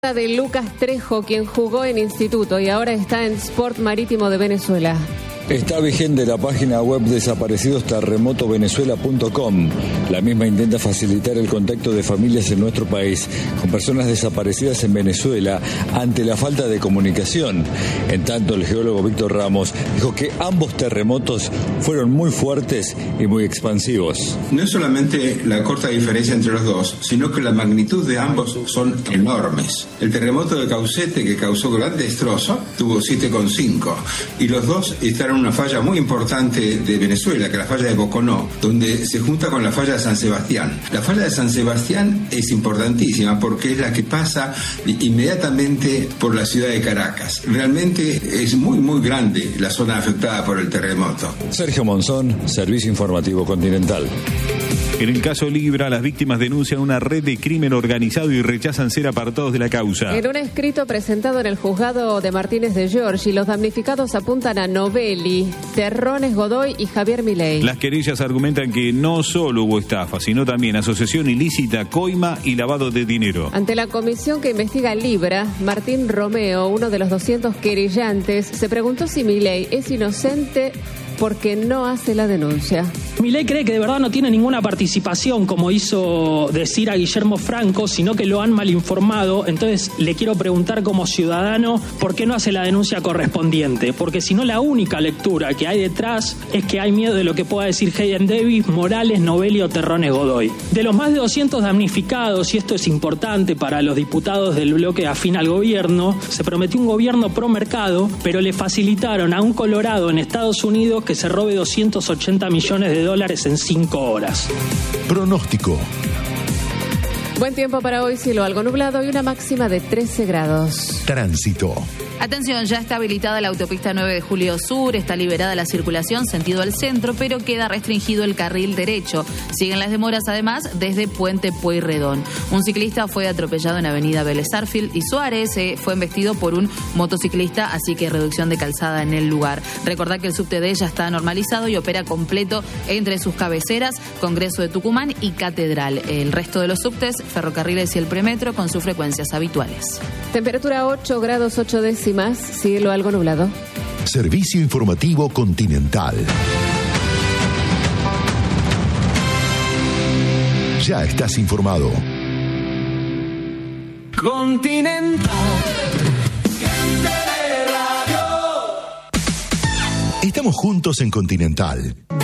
De Lucas Trejo, quien jugó en instituto y ahora está en Sport Marítimo de Venezuela. Está vigente la página web desaparecidosterremotovenezuela.com. La misma intenta facilitar el contacto de familias en nuestro país con personas desaparecidas en Venezuela ante la falta de comunicación. En tanto, el geólogo Víctor Ramos dijo que ambos terremotos fueron muy fuertes y muy expansivos. No es solamente la corta diferencia entre los dos, sino que la magnitud de ambos son enormes. El terremoto de Caucete, que causó gran destrozo, tuvo 7,5 y los dos están en una falla muy importante de Venezuela, que es la falla de Boconó, donde se junta con la falla de San Sebastián. La falla de San Sebastián es importantísima porque es la que pasa inmediatamente por la ciudad de Caracas. Realmente es muy grande la zona afectada por el terremoto. Sergio Monzón, Servicio Informativo Continental. En el caso Libra, las víctimas denuncian una red de crimen organizado y rechazan ser apartados de la causa. En un escrito presentado en el juzgado de Martínez de Giorgi, los damnificados apuntan a Novelli, Terrones Godoy y Javier Milei. Las querellas argumentan que no solo hubo estafa, sino también asociación ilícita, coima y lavado de dinero. Ante la comisión que investiga Libra, Martín Romeo, uno de los 200 querellantes, se preguntó si Milei es inocente porque no hace la denuncia. Milei cree que de verdad no tiene ninguna participación, como hizo decir a Guillermo Franco, sino que lo han mal informado. Entonces le quiero preguntar como ciudadano, ¿por qué no hace la denuncia correspondiente? Porque si no, la única lectura que hay detrás es que hay miedo de lo que pueda decir Hayden Davis, Morales, Novelli o Terrones Godoy. De los más de 200 damnificados, y esto es importante para los diputados del bloque afín al gobierno, se prometió un gobierno pro mercado, pero le facilitaron a un colorado en Estados Unidos que se robe 280 millones de dólares en 5 horas. Pronóstico. Buen tiempo para hoy, cielo algo nublado y una máxima de 13 grados. Tránsito. Atención, ya está habilitada la autopista 9 de Julio Sur, está liberada la circulación sentido al centro, pero queda restringido el carril derecho. Siguen las demoras además desde Puente Pueyrredón. Un ciclista fue atropellado en avenida Vélez Sarsfield y Suárez fue embestido por un motociclista, así que reducción de calzada en el lugar. Recordad que el subte D ya está normalizado y opera completo entre sus cabeceras, Congreso de Tucumán y Catedral. El resto de los subtes, ferrocarriles y el premetro con sus frecuencias habituales. Temperatura 8 grados 8 décimas, cielo algo nublado. Servicio Informativo Continental. Ya estás informado. Continental. Estamos juntos en Continental.